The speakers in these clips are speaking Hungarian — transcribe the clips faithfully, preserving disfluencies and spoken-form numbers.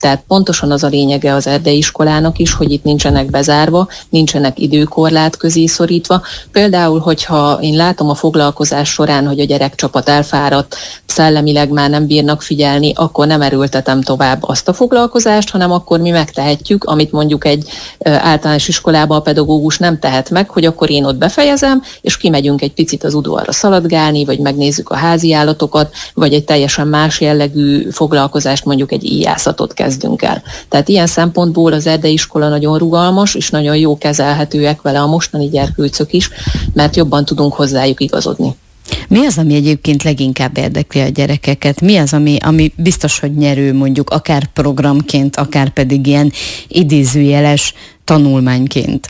Tehát pontosan az a lényege az erdei iskolának is, hogy itt nincsenek bezárva, nincsenek időkorlát közé szorítva. Például, hogyha én látom a foglalkozás során, hogy a gyerekcsapat elfáradt, szellemileg már nem bírnak figyelni, akkor nem erőltetem tovább azt a foglalkozást, hanem akkor mi megtehetjük, amit mondjuk egy általános iskolában a pedagógus nem tehet meg, hogy akkor én ott befejezem, és kimegyünk egy picit az udvarra szaladgálni, vagy megnézzük a házi állatokat, vagy egy teljesen más jellegű foglalkozást, mondjuk egy íjászatot kezdünk el. Tehát ilyen szempontból az erdei iskola nagyon rugalmas, és nagyon jó kezelhetőek vele a mostani gyerkőcök is, mert jobban tudunk hozzájuk igazodni. Mi az, ami egyébként leginkább érdekli a gyerekeket? Mi az, ami, ami biztos, hogy nyerő mondjuk akár programként, akár pedig ilyen idézőjeles tanulmányként?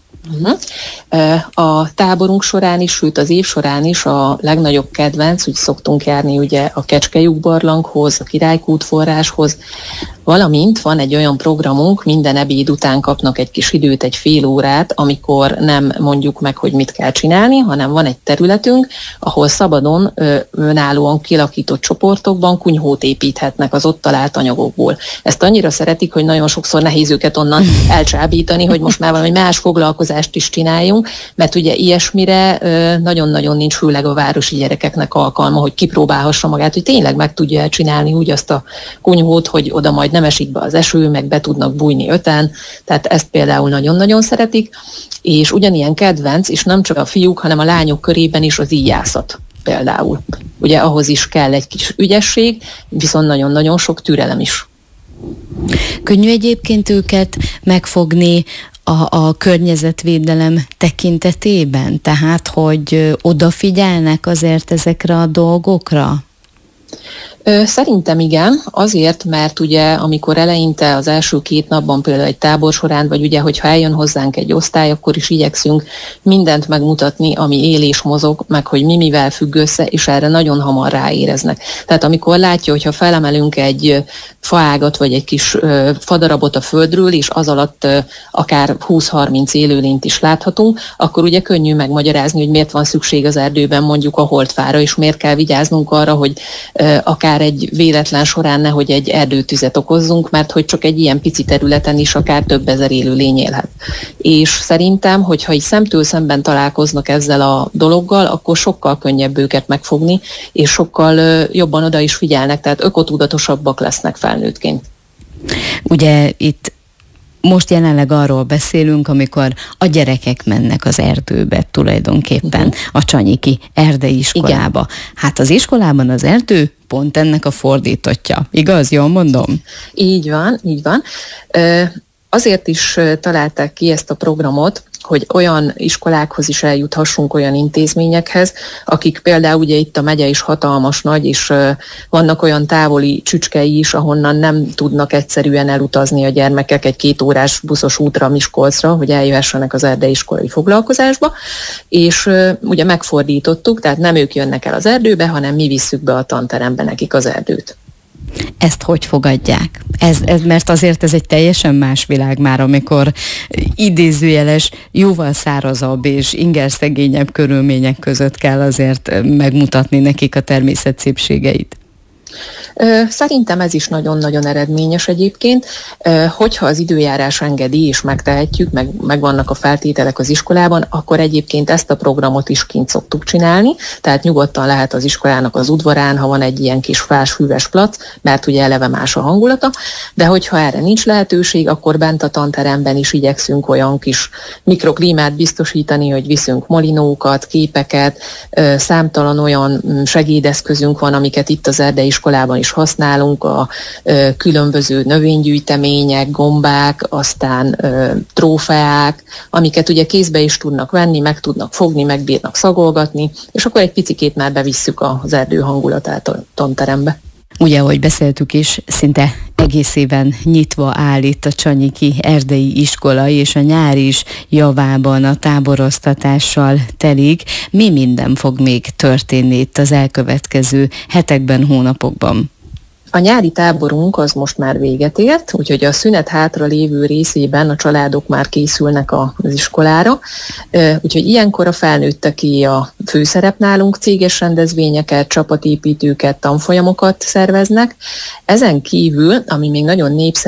A táborunk során is, sőt az év során is a legnagyobb kedvenc, úgy szoktunk járni ugye a Kecskelyuk barlanghoz, a Királykút forráshoz, valamint van egy olyan programunk, minden ebéd után kapnak egy kis időt, egy fél órát, amikor nem mondjuk meg, hogy mit kell csinálni, hanem van egy területünk, ahol szabadon, önállóan kilakított csoportokban kunyhót építhetnek az ott talált anyagokból. Ezt annyira szeretik, hogy nagyon sokszor nehéz őket onnan elcsábítani, hogy most már valami más foglalkozást is csináljunk, mert ugye ilyesmire nagyon-nagyon nincs, főleg a városi gyerekeknek alkalma, hogy kipróbálhassa magát, hogy tényleg meg tudja elcsinálni úgy azt a kunyhót, hogy oda majd nem esik be az eső, meg be tudnak bújni öten, tehát ezt például nagyon-nagyon szeretik, és ugyanilyen kedvenc, és nem csak a fiúk, hanem a lányok körében is az íjászat például. Ugye ahhoz is kell egy kis ügyesség, viszont nagyon-nagyon sok türelem is. Könnyű egyébként őket megfogni a, a környezetvédelem tekintetében? Tehát, hogy odafigyelnek azért ezekre a dolgokra? Szerintem igen, azért, mert ugye amikor eleinte az első két napban például egy tábor során, vagy ugye, hogyha eljön hozzánk egy osztály, akkor is igyekszünk mindent megmutatni, ami él és mozog, meg hogy mi mivel függ össze, és erre nagyon hamar ráéreznek. Tehát amikor látja, hogyha felemelünk egy faágat, vagy egy kis ö, fadarabot a földről, és az alatt ö, akár húsz-harminc élőlényt is láthatunk, akkor ugye könnyű megmagyarázni, hogy miért van szükség az erdőben mondjuk a holdfára, és miért kell vigyáznunk arra, hogy ö, akár egy véletlen során nehogy egy erdőtüzet okozzunk, mert hogy csak egy ilyen pici területen is akár több ezer élőlény élhet. És szerintem, hogyha így szemtől szemben találkoznak ezzel a dologgal, akkor sokkal könnyebb őket megfogni, és sokkal ö, jobban oda is figyelnek, tehát ökotudatosabbak lesznek felnőttként. Ugye itt most jelenleg arról beszélünk, amikor a gyerekek mennek az erdőbe tulajdonképpen, uh-huh. a Csanyiki erdei iskolába. Igen. Hát az iskolában az erdő pont ennek a fordítottja. Igaz? Jól mondom? Így van, így van. Ö, azért is találták ki ezt a programot, hogy olyan iskolákhoz is eljuthassunk, olyan intézményekhez, akik például ugye itt a megye is hatalmas nagy, és uh, vannak olyan távoli csücskei is, ahonnan nem tudnak egyszerűen elutazni a gyermekek egy két órás buszos útra Miskolcra, hogy eljöhessenek az erdei iskolai foglalkozásba, és uh, ugye megfordítottuk, tehát nem ők jönnek el az erdőbe, hanem mi visszük be a tanterembe nekik az erdőt. Ezt hogy fogadják? Ez, ez, mert azért ez egy teljesen más világ már, amikor idézőjeles, jóval szárazabb és ingerszegényebb körülmények között kell azért megmutatni nekik a természet szépségeit. Szerintem ez is nagyon-nagyon eredményes egyébként, hogyha az időjárás engedi és megtehetjük, meg, meg vannak a feltételek az iskolában, akkor egyébként ezt a programot is kint szoktuk csinálni, tehát nyugodtan lehet az iskolának az udvarán, ha van egy ilyen kis fás, hűves plac, mert ugye eleve más a hangulata, de hogyha erre nincs lehetőség, akkor bent a tanteremben is igyekszünk olyan kis mikroklímát biztosítani, hogy viszünk molinókat, képeket, számtalan olyan segédeszközünk van, amiket itt az erdei iskolában is használunk, a ö, különböző növénygyűjtemények, gombák, aztán ö, trófeák, amiket ugye kézbe is tudnak venni, meg tudnak fogni, meg bírnak szagolgatni, és akkor egy picikét már bevisszük az erdő hangulatát a tanterembe. Ugye, ahogy beszéltük is, szinte egész éven nyitva áll itt a Csanyiki erdei iskola, és a nyár is javában a táboroztatással telik. Mi minden fog még történni itt az elkövetkező hetekben, hónapokban? A nyári táborunk az most már véget ért, úgyhogy a szünet hátra lévő részében a családok már készülnek az iskolára, úgyhogy ilyenkor a felnőtteké a főszerep nálunk, céges rendezvényeket, csapatépítőket, tanfolyamokat szerveznek. Ezen kívül, ami még nagyon népszerű,